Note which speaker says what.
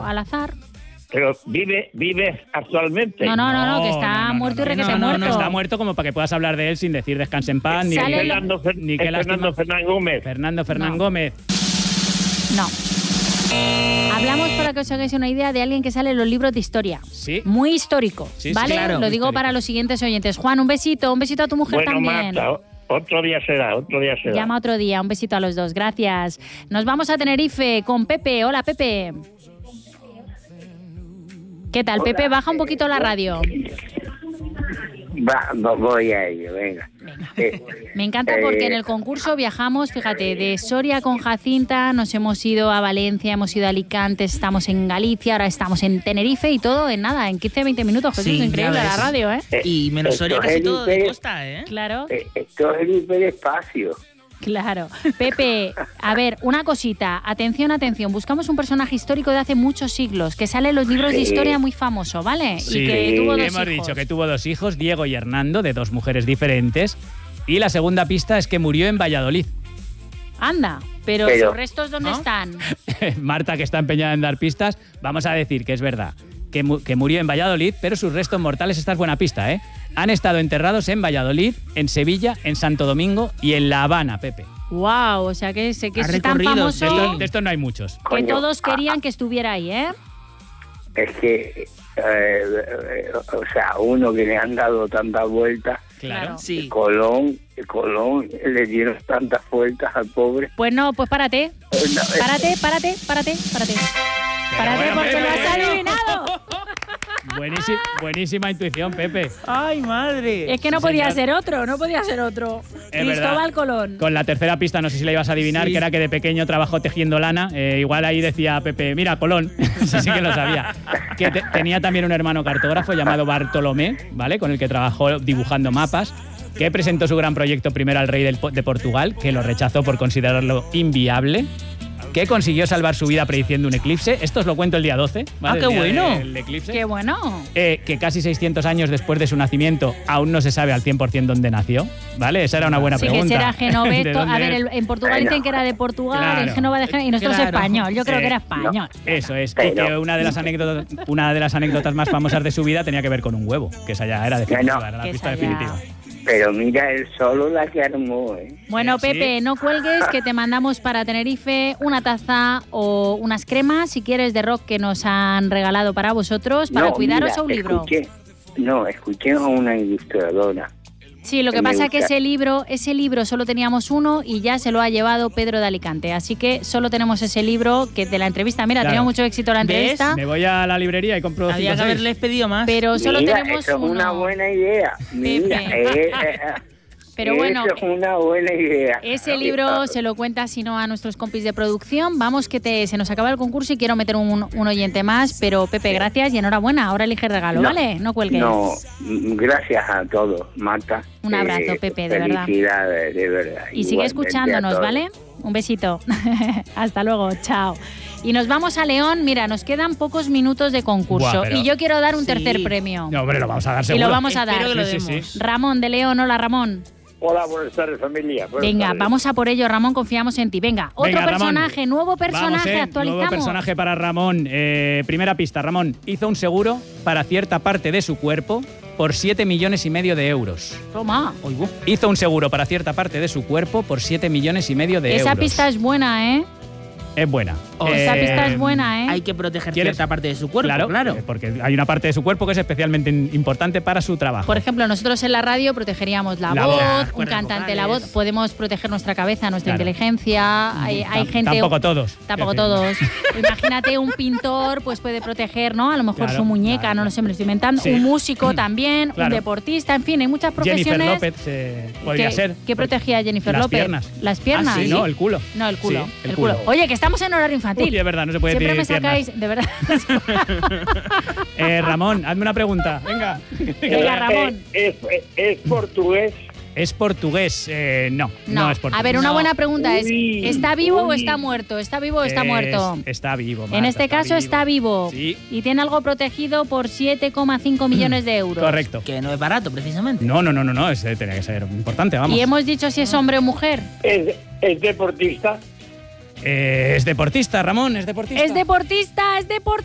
Speaker 1: al azar.
Speaker 2: Pero vive actualmente.
Speaker 1: No, que está muerto y requete muerto.
Speaker 3: No está muerto como para que puedas hablar de él sin decir descanse en paz, ni
Speaker 2: Fernando Fernán Gómez.
Speaker 3: Fernando Fernán Gómez.
Speaker 1: No. Hablamos, para que os hagáis una idea, de alguien que sale en los libros de historia.
Speaker 3: Sí.
Speaker 1: Muy histórico,
Speaker 3: sí,
Speaker 1: ¿vale?
Speaker 3: claro,
Speaker 1: lo digo
Speaker 3: histórico.
Speaker 1: para los siguientes oyentes. Juan, un besito a tu mujer también.
Speaker 2: Marta, otro día será.
Speaker 1: Llama otro día, un besito a los dos, gracias. Nos vamos a Tenerife con Pepe. Hola, Pepe. ¿Qué tal, Pepe?
Speaker 4: Hola,
Speaker 1: Baja un poquito la radio.
Speaker 4: Voy a ello, venga.
Speaker 1: Me encanta porque en el concurso viajamos, fíjate, de Soria con Jacinta, nos hemos ido a Valencia, hemos ido a Alicante, estamos en Galicia, ahora estamos en Tenerife y todo en nada, en 15-20 minutos. Jesús,
Speaker 5: Sí,
Speaker 1: increíble la radio, ¿eh?
Speaker 5: Y menos Soria, casi todo de costa, ¿eh?
Speaker 1: Claro.
Speaker 4: Esto es el hiperespacio.
Speaker 1: Claro. Pepe, a ver, una cosita. Atención. Buscamos un personaje histórico de hace muchos siglos, que sale en los libros de historia muy famoso, ¿vale?
Speaker 3: Sí,
Speaker 1: y que tuvo dos
Speaker 3: hemos
Speaker 1: hijos.
Speaker 3: dicho que tuvo 2 hijos, Diego y Hernando, de 2 mujeres diferentes. Y la segunda pista es que murió en Valladolid.
Speaker 1: Anda, pero sus restos, ¿dónde están?
Speaker 3: Marta, que está empeñada en dar pistas, vamos a decir que es verdad, que murió en Valladolid, pero sus restos mortales, esta es buena pista, ¿eh? Han estado enterrados en Valladolid, en Sevilla, en Santo Domingo y en La Habana, Pepe.
Speaker 1: Wow, o sea que es tan famoso
Speaker 3: De estos no hay muchos.
Speaker 1: que todos querían que estuviera ahí, ¿eh?
Speaker 4: Es que, o sea, uno que le han dado tantas vueltas.
Speaker 3: Claro.
Speaker 5: Sí.
Speaker 4: Colón le dieron tantas vueltas al pobre.
Speaker 1: Pues no, pues párate. Párate porque lo has adivinado.
Speaker 3: Buenísima intuición, Pepe.
Speaker 5: ¡Ay, madre!
Speaker 1: Es que no podía ser otro.
Speaker 3: Es
Speaker 1: Cristóbal
Speaker 3: verdad.
Speaker 1: Colón.
Speaker 3: Con la tercera pista, no sé si la ibas a adivinar, que era que de pequeño trabajó tejiendo lana. Igual ahí decía Pepe, mira, Colón. Eso sí que lo sabía. Que tenía también un hermano cartógrafo llamado Bartolomé, ¿vale? Con el que trabajó dibujando mapas, que presentó su gran proyecto primero al rey de Portugal, que lo rechazó por considerarlo inviable, que consiguió salvar su vida prediciendo un eclipse. Esto os lo cuento el día 12. ¿vale?
Speaker 5: ¡Ah, qué bueno!
Speaker 3: El eclipse.
Speaker 1: ¡Qué bueno!
Speaker 3: Que casi 600 años después de su nacimiento aún no se sabe al 100% dónde nació, ¿vale? Esa era una buena pregunta.
Speaker 1: Sí, que será genovés. A ver,
Speaker 3: es?
Speaker 1: en Portugal dicen que era de Portugal,
Speaker 3: Claro.
Speaker 1: en Génova de Génova, y nosotros español. Yo creo que era español.
Speaker 3: Eso es. Y que una de las anécdotas más famosas de su vida tenía que ver con un huevo, que esa ya era definitiva, era la pista definitiva.
Speaker 4: Pero mira, él solo la que armó, ¿eh?
Speaker 1: Bueno,
Speaker 3: Sí.
Speaker 1: Pepe, no cuelgues, que te mandamos para Tenerife una taza o unas cremas, si quieres, de rock que nos han regalado para vosotros, para cuidaros,
Speaker 4: mira,
Speaker 1: a un libro.
Speaker 4: Escuché a una ilustradora.
Speaker 1: Sí, lo que pasa es que ese libro solo teníamos uno y ya se lo ha llevado Pedro de Alicante. Así que solo tenemos ese libro que de la entrevista. Mira, tenía mucho éxito la entrevista.
Speaker 3: Me voy a la librería y compro 5 o 6.
Speaker 5: Había que haberles pedido más.
Speaker 1: Pero solo tenemos
Speaker 4: eso
Speaker 1: uno.
Speaker 4: Es una buena idea. Mira,
Speaker 1: Pero bueno,
Speaker 4: eso es una buena idea.
Speaker 1: ese libro se lo cuenta, si no, a nuestros compis de producción. Vamos, que se nos acaba el concurso y quiero meter un oyente más. Pero, Pepe, gracias y enhorabuena. Ahora elige el regalo, ¿vale? No cuelgues.
Speaker 4: No, gracias a todos, Marta.
Speaker 1: Un abrazo, Pepe, de verdad.
Speaker 4: Felicidades, de verdad.
Speaker 1: Y sigue escuchándonos, ¿vale? Un besito. Hasta luego, chao. Y nos vamos a León. Mira, nos quedan pocos minutos de concurso.
Speaker 3: Buah, pero-
Speaker 1: y yo quiero dar un tercer premio.
Speaker 3: No, hombre, lo vamos a dar
Speaker 1: Y
Speaker 3: seguro.
Speaker 1: lo vamos a dar.
Speaker 5: Espero que lo
Speaker 3: Sí, sí,
Speaker 5: demos.
Speaker 3: sí.
Speaker 1: Ramón de León. Hola, Ramón.
Speaker 2: Hola, buenas tardes, familia. Buenas
Speaker 1: Venga,
Speaker 2: tardes.
Speaker 1: vamos a por ello, Ramón, confiamos en ti. Venga, otro
Speaker 3: Venga, Ramón.
Speaker 1: personaje, nuevo personaje,
Speaker 3: Vamos,
Speaker 1: actualizamos.
Speaker 3: Nuevo personaje para Ramón. Primera pista, Ramón. Hizo un seguro para cierta parte de su cuerpo por 7,5 millones de euros.
Speaker 1: Toma.
Speaker 3: Hizo un seguro para cierta parte de su cuerpo por 7,5 millones de euros.
Speaker 1: Esa pista es buena, ¿eh?
Speaker 3: Es buena.
Speaker 1: Esa pista es buena, ¿eh?
Speaker 5: Hay que proteger
Speaker 3: ¿Quieres?
Speaker 5: cierta parte de su cuerpo, claro.
Speaker 3: Porque hay una parte de su cuerpo que es especialmente importante para su trabajo.
Speaker 1: Por ejemplo, nosotros en la radio protegeríamos la
Speaker 3: La
Speaker 1: voz,
Speaker 3: voz,
Speaker 1: un
Speaker 5: cuerdas
Speaker 1: cantante la
Speaker 5: vocales.
Speaker 1: voz, podemos proteger nuestra cabeza, nuestra
Speaker 3: Claro.
Speaker 1: inteligencia, hay gente...
Speaker 3: Tampoco todos.
Speaker 1: Tampoco
Speaker 3: Es decir,
Speaker 1: todos. Imagínate, un pintor pues puede proteger, ¿no? A lo mejor
Speaker 3: Claro,
Speaker 1: su muñeca,
Speaker 3: claro.
Speaker 1: no lo sé, me lo estoy inventando.
Speaker 3: Sí.
Speaker 1: Un músico también,
Speaker 3: Claro.
Speaker 1: un deportista, en fin, hay muchas
Speaker 3: Jennifer
Speaker 1: profesiones.
Speaker 3: López podría ser.
Speaker 1: ¿Qué protegía Jennifer
Speaker 3: Las
Speaker 1: López?
Speaker 3: piernas.
Speaker 1: Las piernas.
Speaker 3: Ah, sí, no, el culo.
Speaker 1: No, el culo.
Speaker 3: Sí,
Speaker 1: el culo. Oye, que estamos en horario infantil.
Speaker 3: Uy, es verdad, no se puede
Speaker 1: Siempre me
Speaker 3: decir
Speaker 1: sacáis, de verdad.
Speaker 3: Ramón, hazme una pregunta. Venga.
Speaker 1: Venga, Ramón.
Speaker 2: ¿Es portugués?
Speaker 3: ¿Es portugués? No es portugués.
Speaker 1: A ver, una buena pregunta es,
Speaker 2: Uy,
Speaker 1: ¿está vivo o
Speaker 2: uy.
Speaker 1: está muerto? ¿Está vivo o está muerto?
Speaker 3: Está vivo, Marta,
Speaker 1: En este caso está vivo.
Speaker 3: Sí,
Speaker 1: Y tiene algo protegido por 7,5 millones de euros.
Speaker 3: correcto.
Speaker 5: Que no es barato, precisamente.
Speaker 3: No, ese tenía que ser importante, vamos.
Speaker 1: Y hemos dicho si es hombre o mujer.
Speaker 2: ¿Es deportista?
Speaker 3: Es deportista, Ramón, es deportista.
Speaker 1: Es deportista, es deportista.